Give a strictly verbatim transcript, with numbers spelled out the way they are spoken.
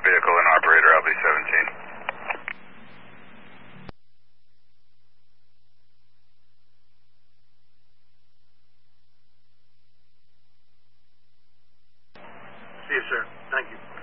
vehicle and operator, L B seventeen. See you, sir. Thank you.